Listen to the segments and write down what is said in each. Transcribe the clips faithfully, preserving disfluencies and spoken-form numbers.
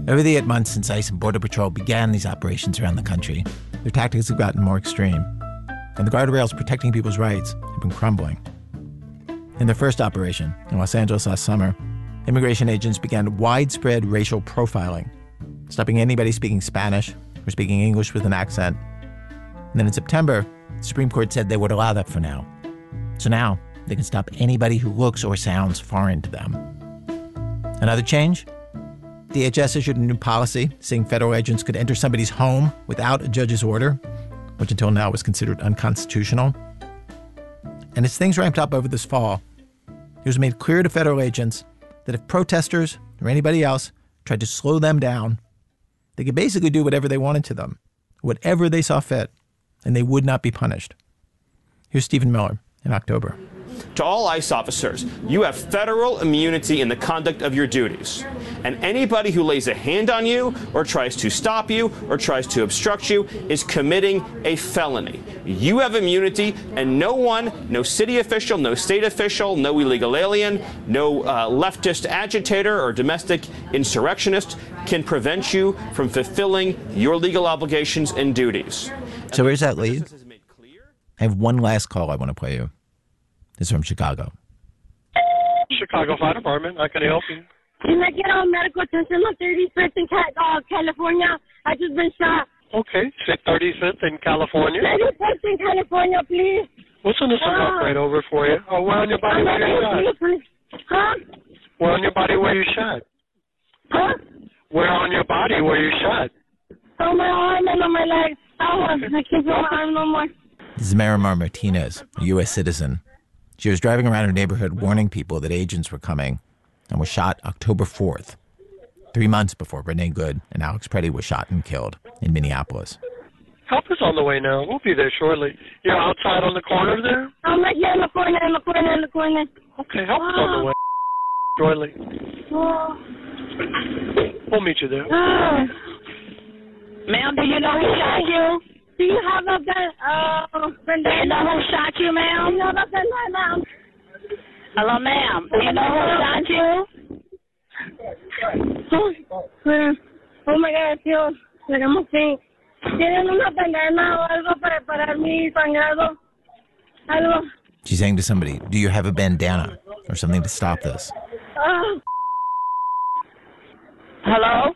Over the eight months since ICE and Border Patrol began these operations around the country, their tactics have gotten more extreme, and the guardrails protecting people's rights have been crumbling. In their first operation in Los Angeles last summer, immigration agents began widespread racial profiling, stopping anybody speaking Spanish or speaking English with an accent. And then in September, the Supreme Court said they would allow that for now. So now, they can stop anybody who looks or sounds foreign to them. Another change? D H S issued a new policy saying federal agents could enter somebody's home without a judge's order, which until now was considered unconstitutional. And as things ramped up over this fall, it was made clear to federal agents that if protesters or anybody else tried to slow them down, they could basically do whatever they wanted to them, whatever they saw fit, and they would not be punished. Here's Stephen Miller in October. To all ICE officers, you have federal immunity in the conduct of your duties. And anybody who lays a hand on you or tries to stop you or tries to obstruct you is committing a felony. You have immunity, and no one, no city official, no state official, no illegal alien, no uh, leftist agitator or domestic insurrectionist can prevent you from fulfilling your legal obligations and duties. So where's that lead? I have one last call I want to play you. This is from Chicago. Chicago Fire Department. How can I help you? Can I get on medical attention on thirty-fifth in uh, California? I just been shot. Okay. Say thirty-fifth in California. thirty-fifth in California, please. What's on the uh, right over for you? Oh, where on your body where you shot? Huh? Where on your body where you shot? Huh? Where on your body where you shot? On my arm and on my leg. Oh, I can't feel my arm no more. This is Marimar Martinez, a U S citizen. She was driving around her neighborhood warning people that agents were coming and was shot October fourth, three months before Renee Good and Alex Preddy was shot and killed in Minneapolis. Help is on the way now. We'll be there shortly. You're outside on the corner there? I'm right here in the corner, in the corner, in the corner. Okay, help is on the way shortly. Oh. We'll meet you there. Oh. Ma'am, do you know who shot you? Do you have a gun? Uh, do you know who shot you, ma'am? Do you have a gun, ma'am? Hello, ma'am. Do you know who shot you? Oh, oh my God, tío. Queremos que tienen una bandana o algo para parar mi sangrado. Algo. She's saying to somebody, do you have a bandana or something to stop this? Oh. Hello?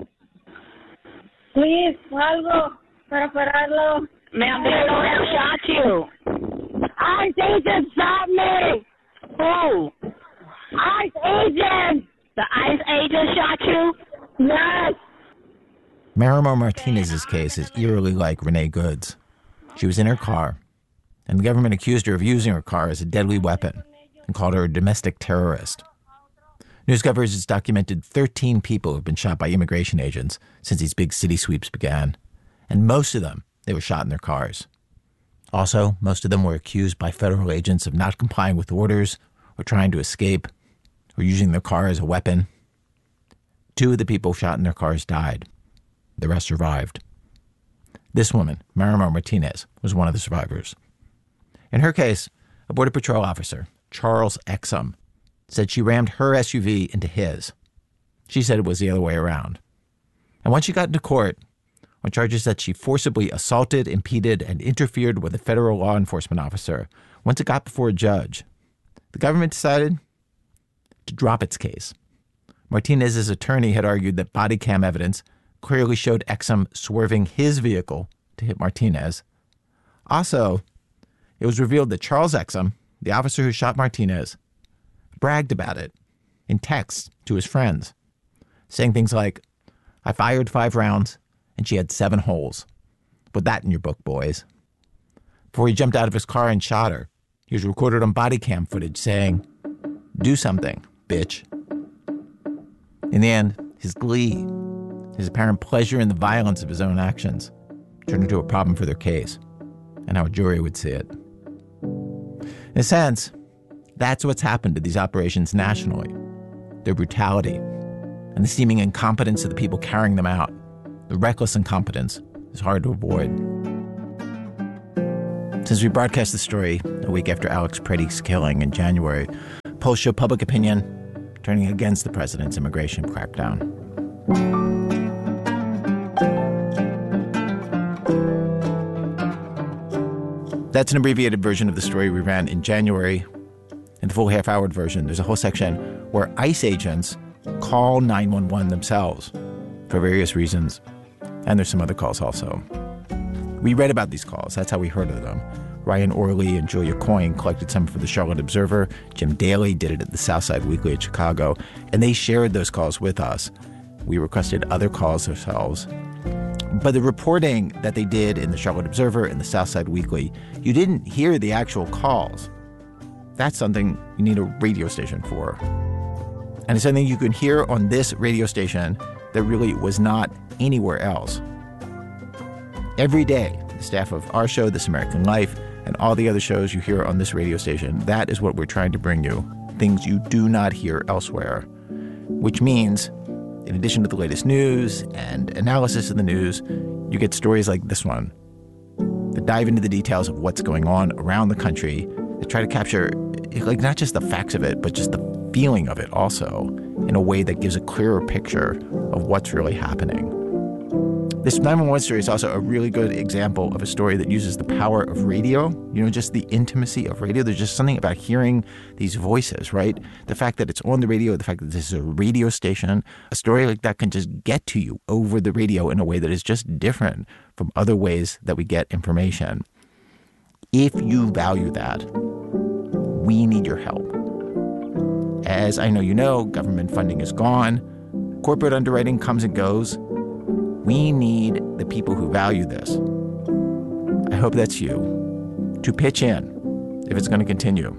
Please, algo. Para pararlo. Ma'am, do you know who shot you? ICE agent shot me. Who? ICE agent. The ICE agent shot you? Yes. Marimar Martinez's case is eerily like Renee Good's. She was in her car, and the government accused her of using her car as a deadly weapon and called her a domestic terrorist. News coverage has documented thirteen people have been shot by immigration agents since these big city sweeps began. And most of them, they were shot in their cars. Also, most of them were accused by federal agents of not complying with orders or trying to escape or using their car as a weapon. Two of the people shot in their cars died. The rest survived. This woman, Marimar Martinez, was one of the survivors. In her case, a Border Patrol officer, Charles Exum, said she rammed her S U V into his. She said it was the other way around. And once she got into court, on charges that she forcibly assaulted, impeded, and interfered with a federal law enforcement officer, once it got before a judge, the government decided to drop its case. Martinez's attorney had argued that body cam evidence clearly showed Exum swerving his vehicle to hit Martinez. Also, it was revealed that Charles Exum, the officer who shot Martinez, bragged about it in texts to his friends, saying things like, "I fired five rounds, and she had seven holes. Put that in your book, boys." Before he jumped out of his car and shot her, he was recorded on body cam footage saying, "Do something, bitch." In the end, his glee, his apparent pleasure in the violence of his own actions, turned into a problem for their case, and how a jury would see it. In a sense, that's what's happened to these operations nationally. Their brutality and the seeming incompetence of the people carrying them out. The reckless incompetence is hard to avoid. Since we broadcast the story a week after Alex Preddy's killing in January, polls show public opinion turning against the president's immigration crackdown. That's an abbreviated version of the story we ran in January. In the full half-hour version, there's a whole section where ICE agents call nine one one themselves for various reasons. And there's some other calls also. We read about these calls. That's how we heard of them. Ryan Orley and Julia Coyne collected some for the Charlotte Observer. Jim Daly did it at the Southside Weekly in Chicago. And they shared those calls with us. We requested other calls ourselves. But the reporting that they did in the Charlotte Observer and the Southside Weekly, you didn't hear the actual calls. That's something you need a radio station for. And it's something you can hear on this radio station that really was not anywhere else. Every day, the staff of our show, This American Life, and all the other shows you hear on this radio station, that is what we're trying to bring you. Things you do not hear elsewhere. Which means, in addition to the latest news and analysis of the news, you get stories like this one that dive into the details of what's going on around the country, that try to capture, like, not just the facts of it, but just the feeling of it also, in a way that gives a clearer picture of what's really happening. This nine one one story is also a really good example of a story that uses the power of radio, you know, just the intimacy of radio. There's just something about hearing these voices, right? The fact that it's on the radio, the fact that this is a radio station, a story like that can just get to you over the radio in a way that is just different from other ways that we get information. If you value that, we need your help. As I know you know, government funding is gone. Corporate underwriting comes and goes. We need the people who value this. I hope that's you, to pitch in if it's going to continue.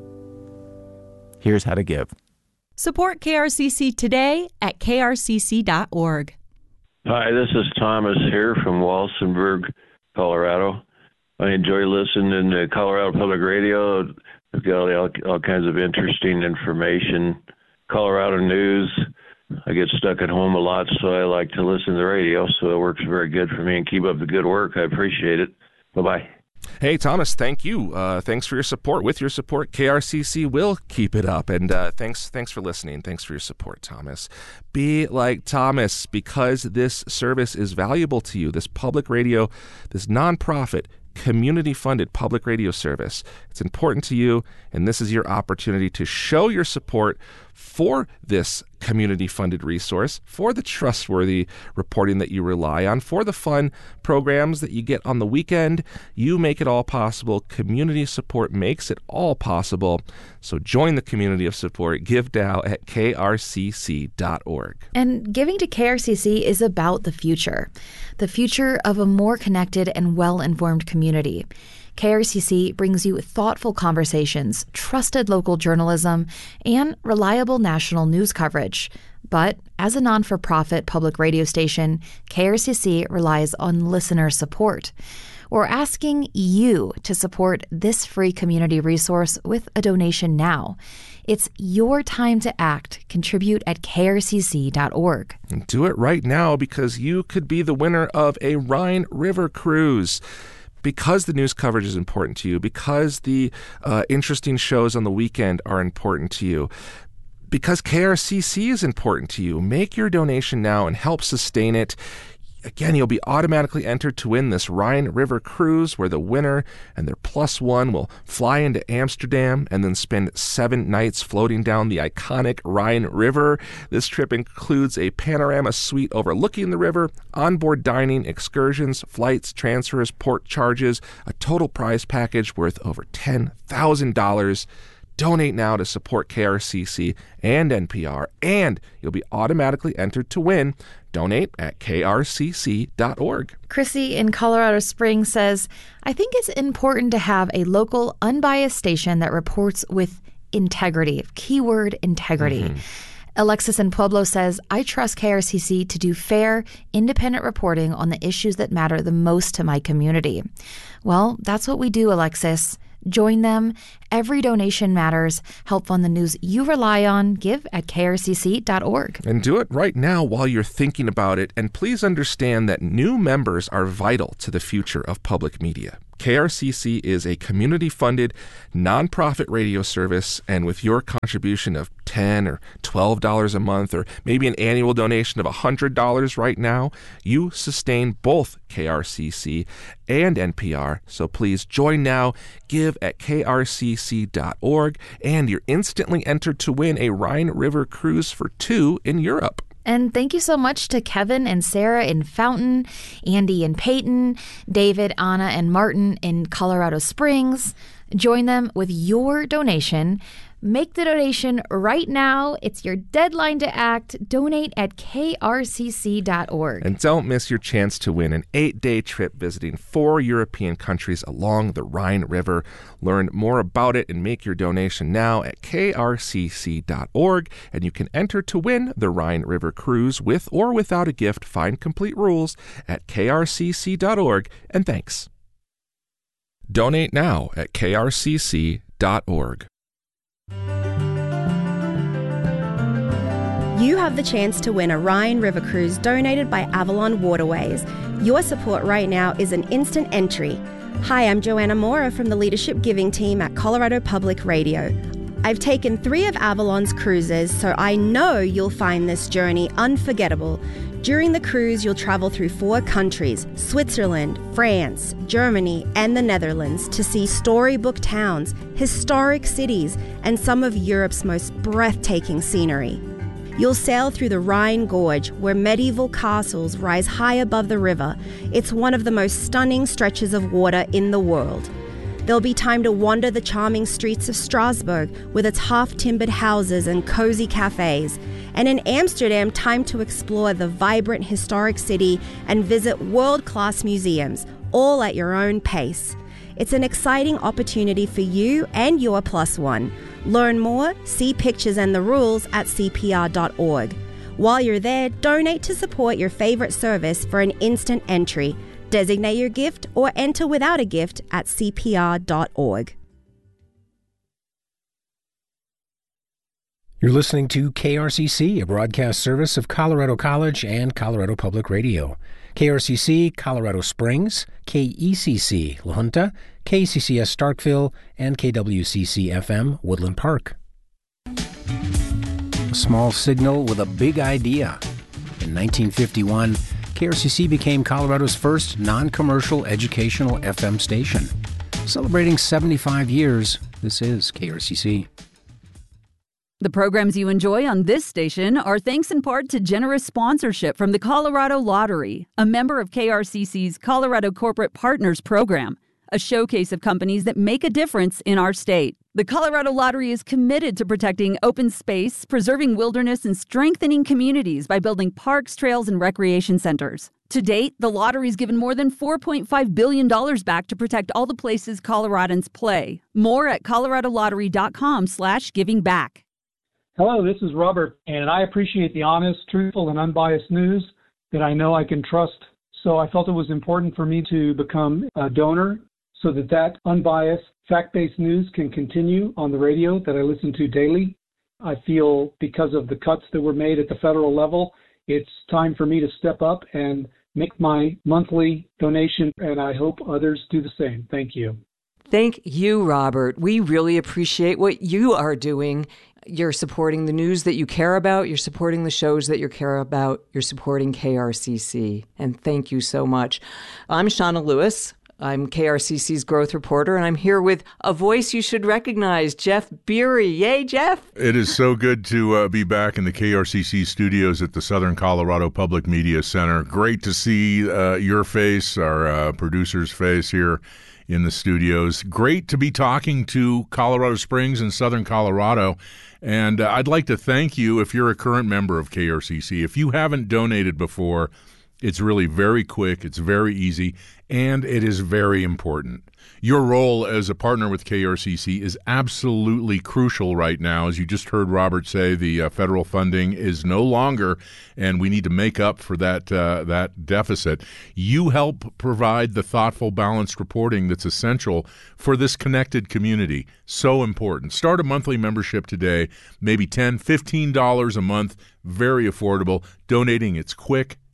Here's how to give. Support K R C C today at k r c c dot org. Hi, this is Thomas here from Walsenburg, Colorado. I enjoy listening to Colorado Public Radio. They've got all, all kinds of interesting information. Colorado news. I get stuck at home a lot, so I like to listen to the radio, so it works very good for me. And keep up the good work. I appreciate it. Bye-bye. Hey, Thomas, thank you. Uh, thanks for your support. With your support, K R C C will keep it up. And uh, thanks thanks for listening. Thanks for your support, Thomas. Be like Thomas, because this service is valuable to you, this public radio, this nonprofit, community-funded public radio service. It's important to you, and this is your opportunity to show your support for this community-funded resource, for the trustworthy reporting that you rely on, for the fun programs that you get on the weekend. You make it all possible. Community support makes it all possible. So join the community of support. Give now at k r c c dot org. And giving to K R C C is about the future, the future of a more connected and well-informed community. K R C C brings you thoughtful conversations, trusted local journalism, and reliable national news coverage. But as a non-for-profit public radio station, K R C C relies on listener support. We're asking you to support this free community resource with a donation now. It's your time to act. Contribute at k r c c dot org. Do it right now, because you could be the winner of a Rhine River cruise. Because the news coverage is important to you, because the uh, interesting shows on the weekend are important to you, because K R C C is important to you, make your donation now and help sustain it. Again, you'll be automatically entered to win this Rhine River cruise, where the winner and their plus one will fly into Amsterdam and then spend seven nights floating down the iconic Rhine River. This trip includes a panorama suite overlooking the river, onboard dining, excursions, flights, transfers, port charges, a total prize package worth over ten thousand dollars. Donate now to support K R C C and N P R, and you'll be automatically entered to win. Donate at k r c c dot org. Chrissy in Colorado Springs says, I think it's important to have a local, unbiased station that reports with integrity. Keyword integrity. Mm-hmm. Alexis in Pueblo says, I trust K R C C to do fair, independent reporting on the issues that matter the most to my community. Well, that's what we do, Alexis. Join them. Every donation matters. Help fund the news you rely on. Give at k r c c dot org. And do it right now while you're thinking about it. And please understand that new members are vital to the future of public media. K R C C is a community-funded, nonprofit radio service, and with your contribution of ten dollars or twelve dollars a month, or maybe an annual donation of one hundred dollars right now, you sustain both K R C C and N P R. So please join now, give at K R C C dot org, and you're instantly entered to win a Rhine River cruise for two in Europe. And thank you so much to Kevin and Sarah in Fountain, Andy and Peyton, David, Anna, and Martin in Colorado Springs. Join them with your donation. Make the donation right now. It's your deadline to act. Donate at K R C C dot org. And don't miss your chance to win an eight-day trip visiting four European countries along the Rhine River. Learn more about it and make your donation now at K R C C dot org. And you can enter to win the Rhine River cruise with or without a gift. Find complete rules at K R C C dot org. And thanks. Donate now at K R C C dot org. You have the chance to win a Rhine River cruise donated by Avalon Waterways. Your support right now is an instant entry. Hi, I'm Joanna Mora from the Leadership Giving team at Colorado Public Radio. I've taken three of Avalon's cruises, so I know you'll find this journey unforgettable. During the cruise, you'll travel through four countries, Switzerland, France, Germany, and the Netherlands, to see storybook towns, historic cities, and some of Europe's most breathtaking scenery. You'll sail through the Rhine Gorge, where medieval castles rise high above the river. It's one of the most stunning stretches of water in the world. There'll be time to wander the charming streets of Strasbourg with its half-timbered houses and cozy cafes. And in Amsterdam, time to explore the vibrant historic city and visit world-class museums, all at your own pace. It's an exciting opportunity for you and your plus one. Learn more, see pictures and the rules at C P R dot org. While you're there, donate to support your favorite service for an instant entry. Designate your gift or enter without a gift at C P R dot org. You're listening to K R C C, a broadcast service of Colorado College and Colorado Public Radio. K R C C Colorado Springs, K E C C La Junta, K C C S Starkville, and K W C C F M Woodland Park. A small signal with a big idea. In nineteen fifty-one, K R C C became Colorado's first non-commercial educational F M station. Celebrating seventy-five years, this is K R C C. The programs you enjoy on this station are thanks in part to generous sponsorship from the Colorado Lottery, a member of K R C C's Colorado Corporate Partners Program, a showcase of companies that make a difference in our state. The Colorado Lottery is committed to protecting open space, preserving wilderness, and strengthening communities by building parks, trails, and recreation centers. To date, the lottery's given more than four point five billion dollars back to protect all the places Coloradans play. More at colorado lottery dot com slash giving back. Hello, this is Robert, and I appreciate the honest, truthful, and unbiased news that I know I can trust. So I felt it was important for me to become a donor so that that unbiased, fact-based news can continue on the radio that I listen to daily. I feel because of the cuts that were made at the federal level, it's time for me to step up and make my monthly donation, and I hope others do the same. Thank you. Thank you, Robert. We really appreciate what you are doing. You're supporting the news that you care about. You're supporting the shows that you care about. You're supporting K R C C. And thank you so much. I'm Shauna Lewis. I'm K R C C's growth reporter, and I'm here with a voice you should recognize, Jeff Beery. Yay, Jeff. It is so good to uh, be back in the K R C C studios at the Southern Colorado Public Media Center. Great to see uh, your face, our uh, producer's face here in the studios. Great to be talking to Colorado Springs and Southern Colorado. And uh, I'd like to thank you if you're a current member of K R C C. If you haven't donated before, it's really very quick, it's very easy, and it is very important. Your role as a partner with K R C C is absolutely crucial right now. As you just heard Robert say, the uh, federal funding is no longer, and we need to make up for that uh, that deficit. You help provide the thoughtful, balanced reporting that's essential for this connected community. So important. Start a monthly membership today, maybe ten dollars, fifteen dollars a month, very affordable. Donating, it's quick,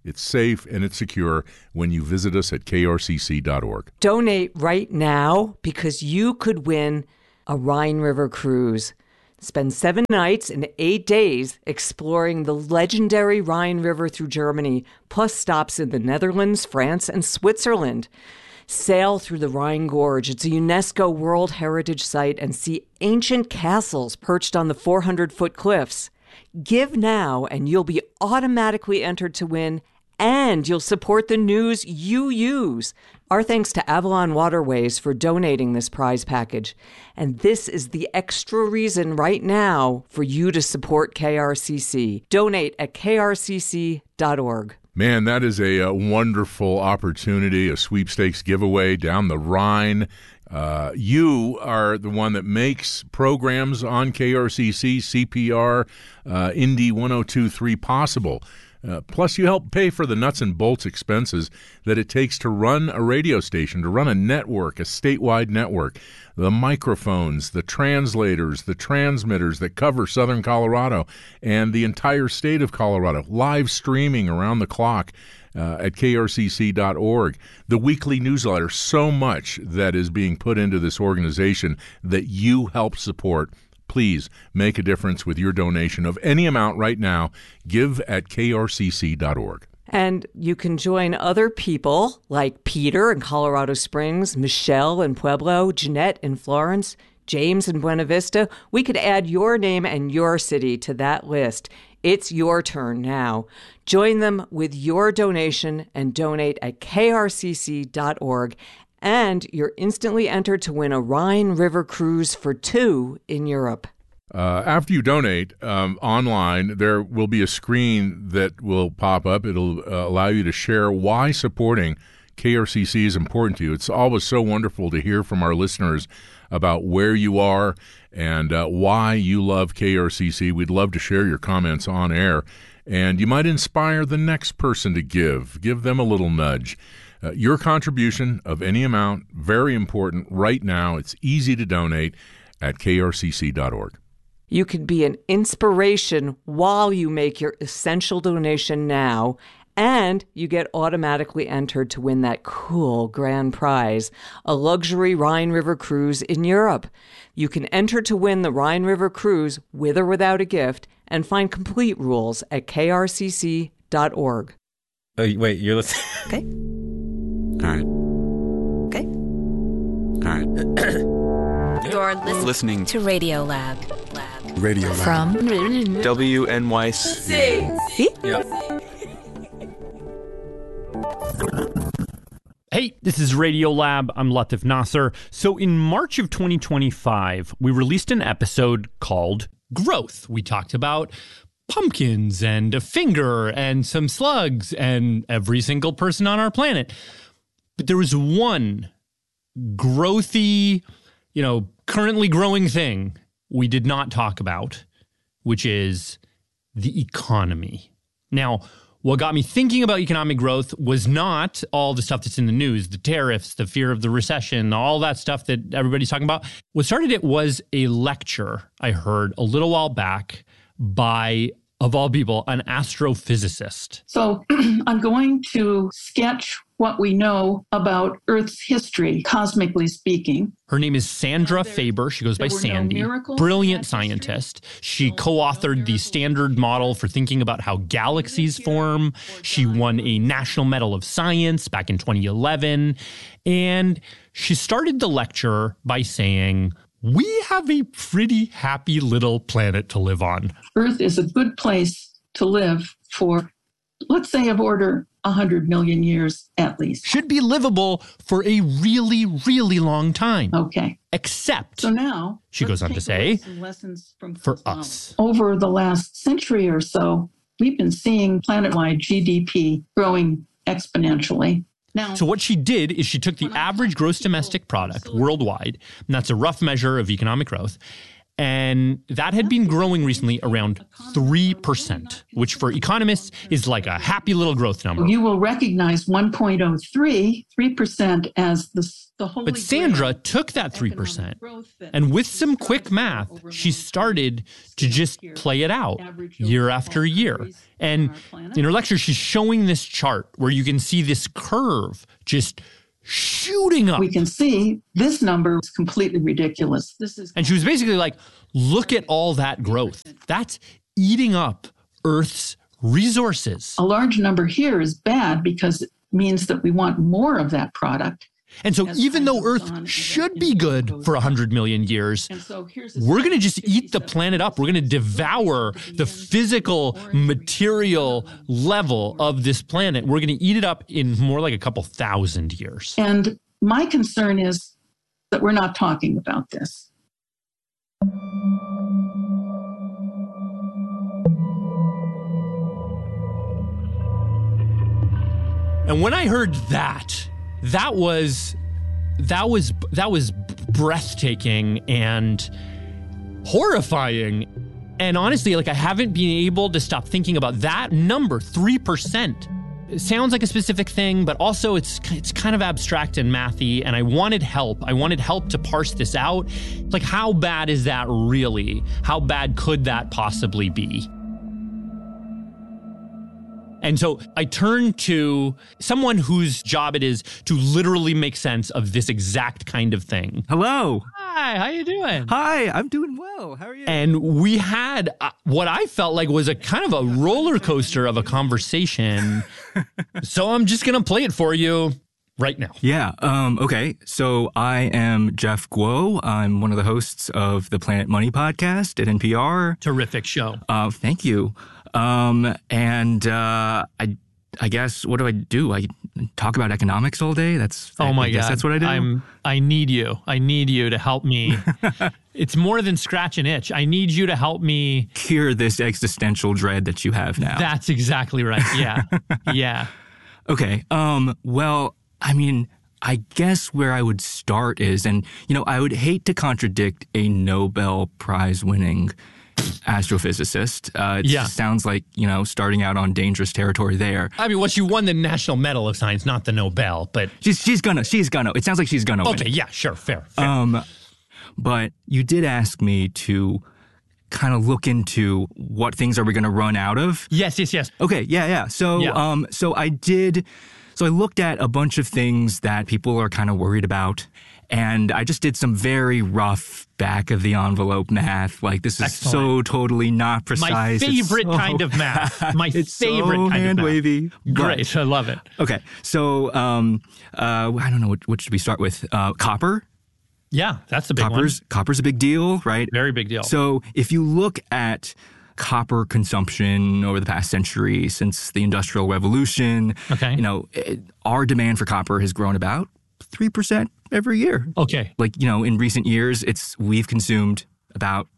It's safe and it's secure when you visit us at K R C C dot org. Donate right now because you could win a Rhine River cruise. Spend seven nights and eight days exploring the legendary Rhine River through Germany, plus stops in the Netherlands, France, and Switzerland. Sail through the Rhine Gorge. It's a UNESCO World Heritage Site, and see ancient castles perched on the four hundred foot cliffs. Give now and you'll be automatically entered to win, and you'll support the news you use. Our thanks to Avalon Waterways for donating this prize package. And this is the extra reason right now for you to support K R C C. Donate at K R C C dot org. Man, that is a, a wonderful opportunity, a sweepstakes giveaway down the Rhine. Uh, you are the one that makes programs on K R C C, C P R, uh, Indy one oh two point three possible. Uh, plus, you help pay for the nuts and bolts expenses that it takes to run a radio station, to run a network, a statewide network. The microphones, the translators, the transmitters that cover Southern Colorado and the entire state of Colorado, live streaming around the clock uh, at K R C C dot org. The weekly newsletter, so much that is being put into this organization that you help support. Please make a difference with your donation of any amount right now. Give at K R C C dot org. And you can join other people like Peter in Colorado Springs, Michelle in Pueblo, Jeanette in Florence, James in Buena Vista. We could add your name and your city to that list. It's your turn now. Join them with your donation and donate at K R C C dot org. And you're instantly entered to win a Rhine River cruise for two in Europe. Uh, after you donate um, online, there will be a screen that will pop up. It'll uh, allow you to share why supporting K R C C is important to you. It's always so wonderful to hear from our listeners about where you are and uh, why you love K R C C. We'd love to share your comments on air. And you might inspire the next person to give. Give them a little nudge. Uh, your contribution of any amount, very important right now. It's easy to donate at K R C C dot org. You can be an inspiration while you make your essential donation now, and you get automatically entered to win that cool grand prize, a luxury Rhine River cruise in Europe. You can enter to win the Rhine River cruise with or without a gift, and find complete rules at K R C C dot org. Oh, wait, you're listening? Okay. All right. Okay. All right. You're listening, listening to Radio Lab. Lab. Radio Lab. From W N Y C. See? Yeah. Hey, this is Radio Lab. I'm Latif Nasser. So in March of twenty twenty-five, we released an episode called Growth. We talked about pumpkins and a finger and some slugs and every single person on our planet. But there was one growthy, you know, currently growing thing we did not talk about, which is the economy. Now, what got me thinking about economic growth was not all the stuff that's in the news, the tariffs, the fear of the recession, all that stuff that everybody's talking about. What started it was a lecture I heard a little while back by, of all people, an astrophysicist. So I'm going to sketch what we know about Earth's history, cosmically speaking. Her name is Sandra Faber. She goes by Sandy. Brilliant scientist. She co-authored the standard model for thinking about how galaxies form. She won a National Medal of Science back in twenty eleven. And she started the lecture by saying, we have a pretty happy little planet to live on. Earth is a good place to live for, let's say, of order one hundred million years at least. Should be livable for a really, really long time. Okay. Except, so now, she goes on to say, lessons from for us. Over the last century or so, we've been seeing planet-wide G D P growing exponentially. Now, so what she did is she took the average gross domestic product worldwide, and that's a rough measure of economic growth, And that had been growing recently around three percent, which for economists is like a happy little growth number. You will recognize one point oh three, three percent as the, the holy But Sandra took that three percent, and with some quick math, she started to just play it out year after year. And in her lecture, she's showing this chart where you can see this curve just shooting up. We can see this number is completely ridiculous. This is, and she was basically like, look at all that growth. That's eating up Earth's resources. A large number here is bad because it means that we want more of that product. And so even though Earth should be good for one hundred million years, we're going to just eat the planet up. We're going to devour the physical, material level of this planet. We're going to eat it up in more like a couple thousand years. And my concern is that we're not talking about this. And when I heard that, that was that was that was breathtaking and horrifying. And honestly, like I haven't been able to stop thinking about that number, three percent. It sounds like a specific thing, but also it's it's kind of abstract and mathy, and I wanted help. I wanted help to parse this out. Like, how bad is that really? How bad could that possibly be? And so I turned to someone whose job it is to literally make sense of this exact kind of thing. Hello. Hi, how you doing? Hi, I'm doing well. How are you? And we had uh, what I felt like was a kind of a roller coaster of a conversation. So I'm just going to play it for you right now. Yeah. Um, okay. So I am Jeff Guo. I'm one of the hosts of the Planet Money podcast at N P R. Terrific show. Uh, thank you. Um, and, uh, I, I guess, what do I do? I talk about economics all day. That's, oh my I guess God. That's what I do. I'm, I need you. I need you to help me. It's more than scratch an itch. I need you to help me cure this existential dread that you have now. That's exactly right. Yeah. Yeah. Okay. Um, well, I mean, I guess where I would start is, and, you know, I would hate to contradict a Nobel Prize winning astrophysicist. Uh, it yeah. sounds like, you know, starting out on dangerous territory there. I mean, well, she won the National Medal of Science, not the Nobel, but she's she's gonna she's gonna. It sounds like she's gonna. Okay, win. Yeah, sure, fair, fair. Um, but you did ask me to kind of look into what things are we going to run out of. Yes, yes, yes. Okay, yeah, yeah. So, yeah. um, so I did. So I looked at a bunch of things that people are kind of worried about. And I just did some very rough back of the envelope math. Like, this is Excellent. so totally not precise. My favorite so, kind of math. My it's favorite so kind hand of math. wavy. Great. But, I love it. Okay. So, um, uh, I don't know, what, what should we start with? Uh, copper. Yeah, that's the big Copper's, one. Copper's a big deal, right? Very big deal. So if you look at copper consumption over the past century since the Industrial Revolution, okay. you know, it, our demand for copper has grown about three percent every year. Okay. Like, you know, in recent years, it's we've consumed about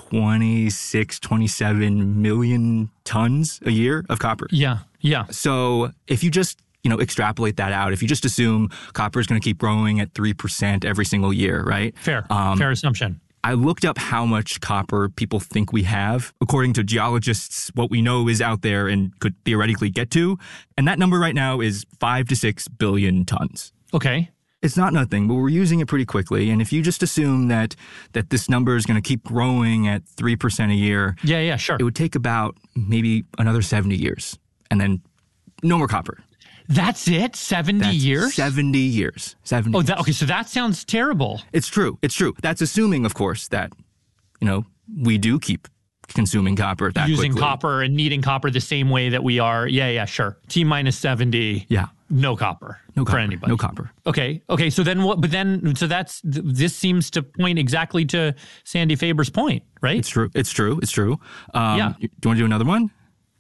twenty-six, twenty-seven million tons a year of copper. Yeah, yeah. So if you just, you know, extrapolate that out, if you just assume copper is going to keep growing at three percent every single year, right? Fair, um, fair assumption. I looked up how much copper people think we have. According to geologists, what we know is out there and could theoretically get to. And that number right now is five to six billion tons. Okay. It's not nothing, but we're using it pretty quickly. And if you just assume that that this number is going to keep growing at three percent a year. Yeah, yeah, sure. It would take about maybe another seventy years. And then no more copper. That's it? seventy That's years? seventy years. seventy Oh, that, years. okay, so that sounds terrible. It's true. It's true. That's assuming, of course, that, you know, we do keep consuming copper that Using quickly. copper and needing copper the same way that we are. Yeah, yeah, sure. T minus seventy. Yeah. No copper. No copper. For anybody. No copper. Okay. Okay. So then what? But then, so that's, this seems to point exactly to Sandy Faber's point, right? It's true. It's true. It's true. Um, Yeah. Do you want to do another one?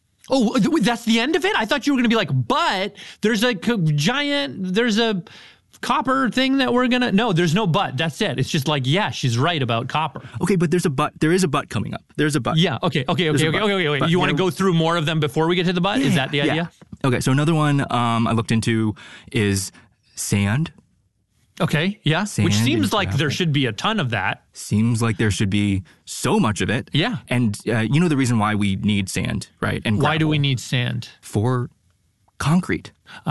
Oh, that's the end of it? I thought you were going to be like, but there's a giant, there's a copper thing that we're going to, no, there's no but. That's it. It's just like, yeah, she's right about copper. Okay, but there's a but. There is a but coming up. There's a but. Yeah. Okay. Okay. There's Okay. a Okay. but. Okay. Okay. okay. But, You want to know, go through more of them before we get to the but? Yeah, Is that the yeah. idea? Okay. So another one um, I looked into is sand. Okay, yeah. Sand Which seems and like gravel. there should be a ton of that. Seems like there should be so much of it. Yeah. And uh, you know the reason why we need sand, right? And Why do gravel? we need sand? For concrete.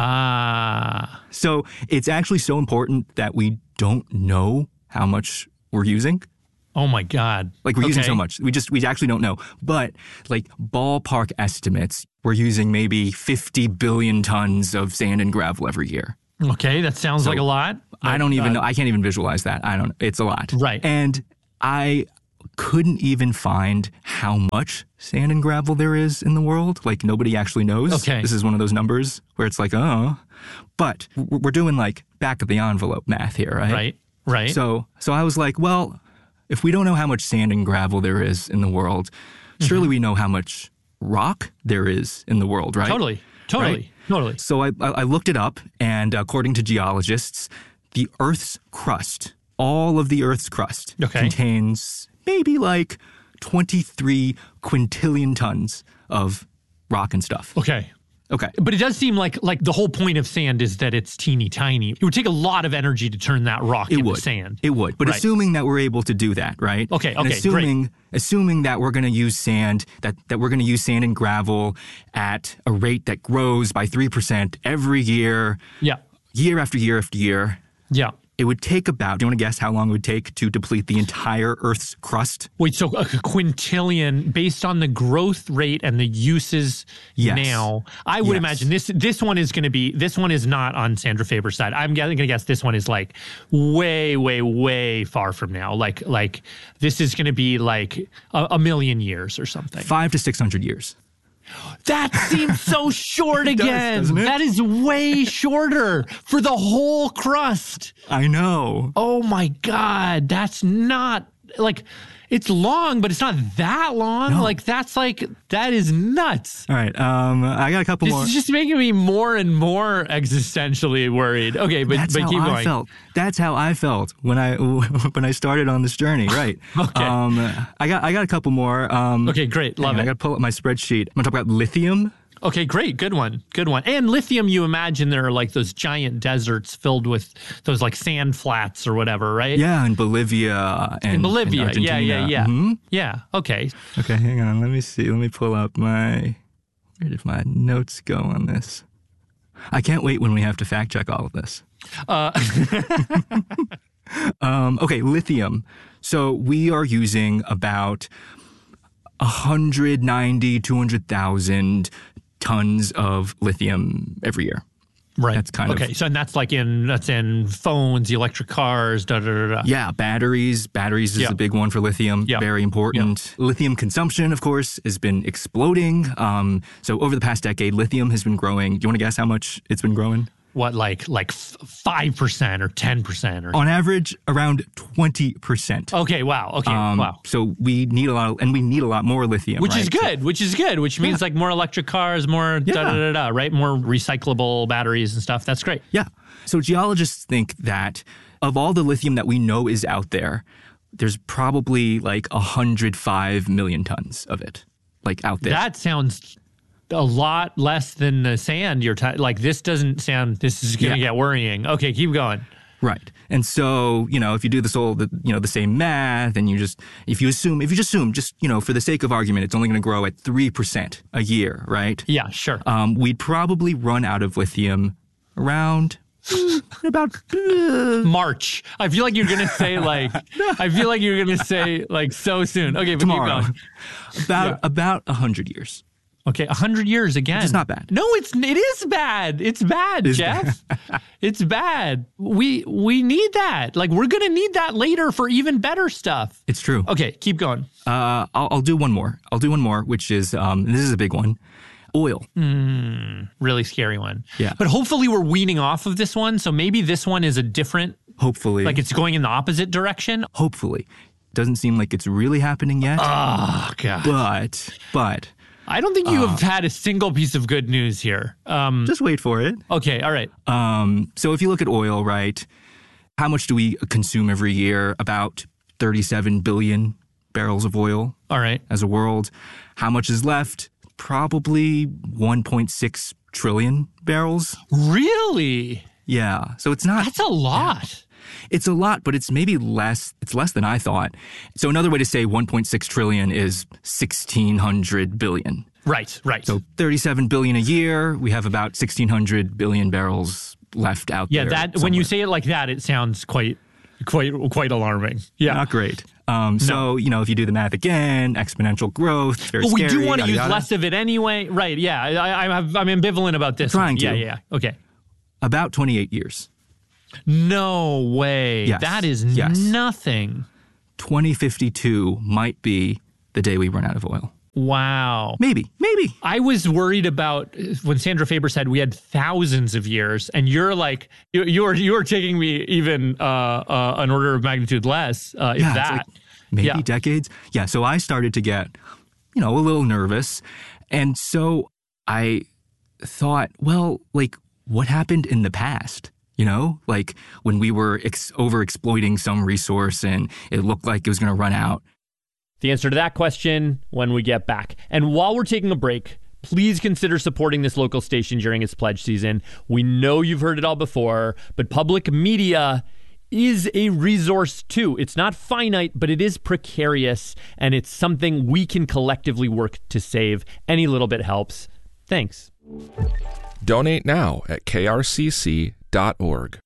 Ah. So it's actually so important that we don't know how much we're using. Oh my God. Like we're using Okay. so much. We just, we actually don't know. But like ballpark estimates, we're using maybe fifty billion tons of sand and gravel every year. Okay, that sounds So, like a lot. I don't even Uh, know. I can't even visualize that. I don't, it's a lot. Right. And I couldn't even find how much sand and gravel there is in the world. Like nobody actually knows. Okay. This is one of those numbers where it's like, oh, but w- we're doing like back of the envelope math here, right? Right, right. So, so I was like, well, if we don't know how much sand and gravel there is in the world, surely Mm-hmm. we know how much rock there is in the world, right? Totally, totally, Right? totally. So I, I I looked it up, and according to geologists, the Earth's crust, all of the Earth's crust, Okay. contains maybe like twenty-three quintillion tons of rock and stuff. Okay. Okay. But it does seem like like the whole point of sand is that it's teeny tiny. It would take a lot of energy to turn that rock It into would. sand. It would. But Right. assuming that we're able to do that, right? Okay, And okay, assuming assuming that we're going to use sand, that, that we're going to use sand and gravel at a rate that grows by three percent every year, Yeah. year after year after year. Yeah. It would take about, do you want to guess how long it would take to deplete the entire Earth's crust? Wait, so a quintillion based on the growth rate and the uses Yes. now, I would Yes. imagine this this one is going to be, this one is not on Sandra Faber's side. I'm going to guess this one is like way, way, way far from now. Like, like this is going to be like a, a million years or something. Five to six hundred years. That seems so short It does, again. doesn't it? That is way shorter for the whole crust. I know. Oh my God. That's not like, it's long, but it's not that long. No. Like, that's like, that is nuts. All right. Um, I got a couple This more. is just making me more and more existentially worried. Okay, but, That's but how keep I going. felt. That's how I felt when I when I started on this journey. Right. Okay. Um, I got I got a couple more. Um, Okay, great. Love hang on, it. I got to pull up my spreadsheet. I'm gonna talk about lithium. Okay, great. Good one. Good one. And lithium, you imagine there are like those giant deserts filled with those like sand flats or whatever, right? Yeah, in Bolivia and In Bolivia. and yeah, yeah, Argentina. yeah. Mhm. Yeah. Okay. Okay, hang on. Let me see. Let me pull up my. Where did my notes go on this? I can't wait when we have to fact check all of this. Uh, Um, okay, lithium. So we are using about one hundred ninety, two hundred thousand tons of lithium every year. right. That's kind okay. of. So and that's like in that's in phones, electric cars, da da da da. Yeah, batteries. Batteries is Yeah. a big one for lithium. Yeah. Very important. Lithium consumption, of course, has been exploding. Um, so over the past decade, lithium has been growing. Do you want to guess how much it's been growing? What like like five percent or ten percent or On average, around twenty percent. okay. Wow. Okay. Um, wow. So we need a lot, of, and we need a lot more lithium, Which is right? good. Which is good. Which means like more electric cars, more da da da da. Right. More recyclable batteries and stuff. That's great. Yeah. So geologists think that of all the lithium that we know is out there, there's probably like one hundred five million tons of it, like out there. That sounds a lot less than the sand you're t- like this doesn't sound this is going to Yeah. get worrying. Okay, keep going. Right. And so, you know, if you do this all, the, you know, the same math and you just, if you assume, if you just assume, just, you know, for the sake of argument, it's only going to grow at three percent a year, right? Yeah, sure. Um, we'd probably run out of lithium around about March. I feel like you're going to say like I feel like you're going to say like so soon. Okay, but tomorrow. keep going. About, Yeah. about one hundred years. Okay, one hundred years again. It's not bad. No, it's it is bad. It's bad, It's Jeff. It's bad. We we need that. Like we're going to need that later for even better stuff. It's true. Okay, keep going. Uh, I'll, I'll do one more. I'll do one more, which is, um, this is a big one. Oil. Mm, really scary one. Yeah. But hopefully we're weaning off of this one. So maybe this one is a different, Hopefully. like it's going in the opposite direction. Hopefully. Doesn't seem like it's really happening yet. Oh, God. But, but. I don't think you Uh, have had a single piece of good news here. Um, Just wait for it. okay, all right. Um, so if you look at oil, right, how much do we consume every year? About thirty-seven billion barrels of oil All right. as a world. How much is left? Probably one point six trillion barrels. Really? Yeah. So it's not. That's a lot. It's a lot, but it's maybe less. It's less than I thought. So another way to say one point six trillion is sixteen hundred billion. Right, right. So thirty-seven billion a year. We have about sixteen hundred billion barrels left out yeah, there. Yeah, that somewhere. when you say it like that, it sounds quite, quite, quite alarming. Yeah, not great. Um, so no. you know, if you do the math again, exponential growth. Very but we scary, do want to yada, use yada. less of it anyway. Right? Yeah, I, I, I'm ambivalent about this. I'm trying one. to. Yeah, yeah. Okay. About twenty-eight years. No way. Yes. That is yes. nothing. twenty fifty-two might be the day we run out of oil. Wow. Maybe, maybe. I was worried about when Sandra Faber said we had thousands of years, and you're like, you, you're you're taking me even uh, uh, an order of magnitude less, uh, if yeah, that. Like maybe yeah. decades. Yeah, so I started to get, you know, a little nervous. And so I thought, well, like, what happened in the past? You know, like when we were ex- over-exploiting some resource and it looked like it was going to run out. The answer to that question when we get back. And while we're taking a break, please consider supporting this local station during its pledge season. We know you've heard it all before, but public media is a resource too. It's not finite, but it is precarious, and it's something we can collectively work to save. Any little bit helps. Thanks. Donate now at K R C C dot org.